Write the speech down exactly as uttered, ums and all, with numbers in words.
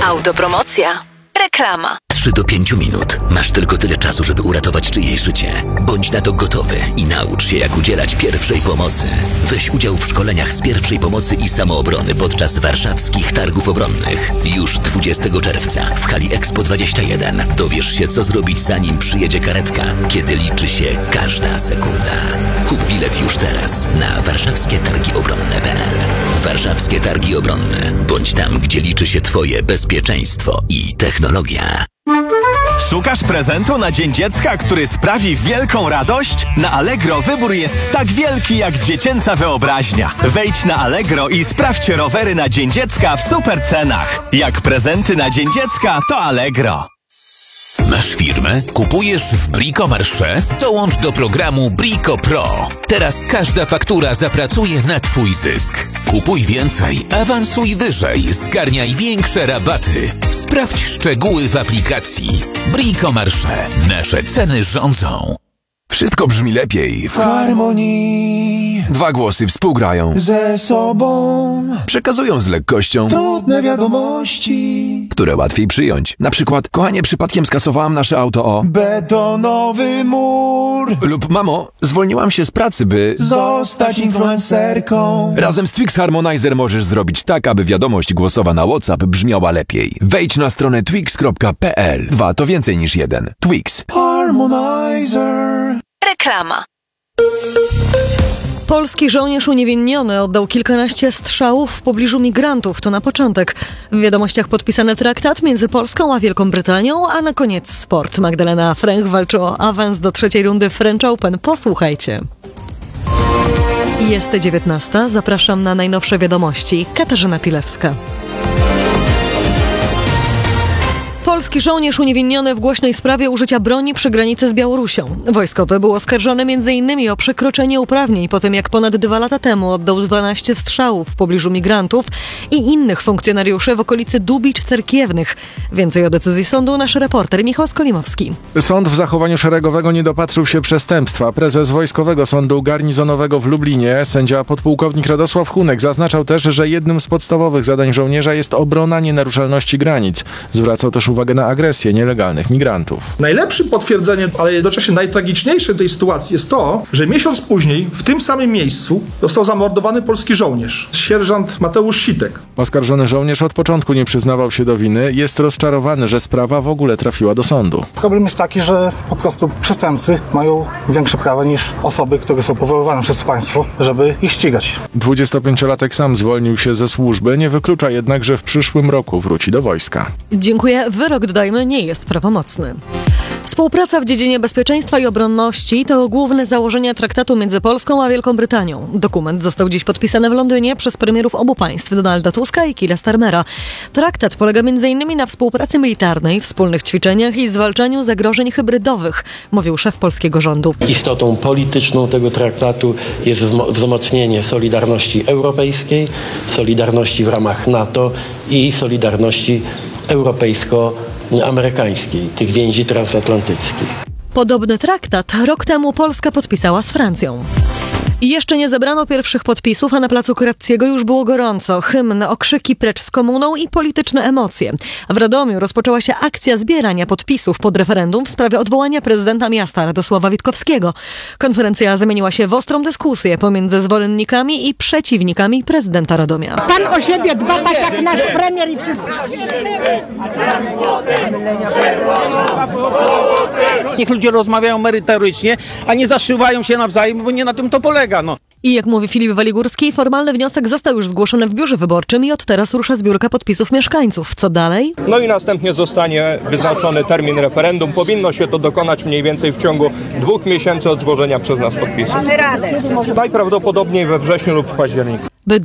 Autopromocja. Reklama. trzy do pięciu minut. Masz tylko tyle czasu, żeby uratować czyjeś życie. Bądź na to gotowy i naucz się, jak udzielać pierwszej pomocy. Weź udział w szkoleniach z pierwszej pomocy i samoobrony podczas warszawskich targów obronnych. Już dwudziestego czerwca w hali Expo dwadzieścia jeden dowiesz się, co zrobić, zanim przyjedzie karetka, kiedy liczy się każda sekunda. Kup bilet już teraz na warszawskie targi obronne kropka p l. Warszawskie Targi Obronne. Bądź tam, gdzie liczy się Twoje bezpieczeństwo i technologia. Szukasz prezentu na Dzień Dziecka, który sprawi wielką radość? Na Allegro wybór jest tak wielki jak dziecięca wyobraźnia. Wejdź na Allegro i sprawdźcie rowery na Dzień Dziecka w super cenach. Jak prezenty na Dzień Dziecka, to Allegro. Masz firmę? Kupujesz w Bricomarché? Dołącz do programu Brico Pro. Teraz każda faktura zapracuje na Twój zysk. Kupuj więcej, awansuj wyżej, zgarniaj większe rabaty. Sprawdź szczegóły w aplikacji. Bricomarché. Nasze ceny rządzą. Wszystko brzmi lepiej w harmonii. Dwa głosy współgrają ze sobą, przekazują z lekkością trudne wiadomości, które łatwiej przyjąć. Na przykład: kochanie, przypadkiem skasowałam nasze auto o betonowy mur. Lub: mamo, zwolniłam się z pracy, by zostać influencerką. Razem z Twix Harmonizer możesz zrobić tak, aby wiadomość głosowa na WhatsApp brzmiała lepiej. Wejdź na stronę twix kropka p l. Dwa to więcej niż jeden. Twix Harmonizer. Reklama. Polski żołnierz uniewinniony oddał kilkanaście strzałów w pobliżu migrantów. To na początek. W wiadomościach podpisany traktat między Polską a Wielką Brytanią, a na koniec sport. Magdalena Fręch walczy o awans do trzeciej rundy French Open. Posłuchajcie. Jest dziewiętnasta. Zapraszam na najnowsze wiadomości. Katarzyna Pilewska. Polski żołnierz uniewinniony w głośnej sprawie użycia broni przy granicy z Białorusią. Wojskowy był oskarżony między innymi o przekroczenie uprawnień po tym, jak ponad dwa lata temu oddał dwanaście strzałów w pobliżu migrantów i innych funkcjonariuszy w okolicy Dubicz Cerkiewnych. Więcej o decyzji sądu nasz reporter Michał Skolimowski. Sąd w zachowaniu szeregowego nie dopatrzył się przestępstwa. Prezes Wojskowego Sądu Garnizonowego w Lublinie, sędzia podpułkownik Radosław Hunek, zaznaczał też, że jednym z podstawowych zadań żołnierza jest obrona nienaruszalności granic. Zwracał też uwagę na agresję nielegalnych migrantów. Najlepszym potwierdzeniem, ale jednocześnie najtragiczniejsze tej sytuacji jest to, że miesiąc później w tym samym miejscu został zamordowany polski żołnierz, sierżant Mateusz Sitek. Oskarżony żołnierz od początku nie przyznawał się do winy. Jest rozczarowany, że sprawa w ogóle trafiła do sądu. Problem jest taki, że po prostu przestępcy mają większe prawa niż osoby, które są powoływane przez państwo, żeby ich ścigać. dwudziestopięciolatek sam zwolnił się ze służby, nie wyklucza jednak, że w przyszłym roku wróci do wojska. Dziękuję. Wyrok, dodajmy, nie jest prawomocny. Współpraca w dziedzinie bezpieczeństwa i obronności to główne założenia traktatu między Polską a Wielką Brytanią. Dokument został dziś podpisany w Londynie przez premierów obu państw, Donalda Tuska i Keira Starmera. Traktat polega m.in. na współpracy militarnej, wspólnych ćwiczeniach i zwalczaniu zagrożeń hybrydowych, mówił szef polskiego rządu. Istotą polityczną tego traktatu jest wzmocnienie solidarności europejskiej, solidarności w ramach NATO i solidarności europejsko-amerykańskiej, tych więzi transatlantyckich. Podobny traktat rok temu Polska podpisała z Francją. I jeszcze nie zebrano pierwszych podpisów, a na placu Kratziego już było gorąco. Hymn, okrzyki precz z komuną i polityczne emocje. W Radomiu rozpoczęła się akcja zbierania podpisów pod referendum w sprawie odwołania prezydenta miasta Radosława Witkowskiego. Konferencja zamieniła się w ostrą dyskusję pomiędzy zwolennikami i przeciwnikami prezydenta Radomia. Pan o siebie dba tak jak nasz premier i wszyscy. Niech ludzie rozmawiają merytorycznie, a nie zaszywają się nawzajem, bo nie na tym to polega. No. I jak mówi Filip Waligórski, formalny wniosek został już zgłoszony w biurze wyborczym i od teraz rusza zbiórka podpisów mieszkańców. Co dalej? No i następnie zostanie wyznaczony termin referendum. Powinno się to dokonać mniej więcej w ciągu dwóch miesięcy od złożenia przez nas podpisu. Najprawdopodobniej we wrześniu lub w październiku.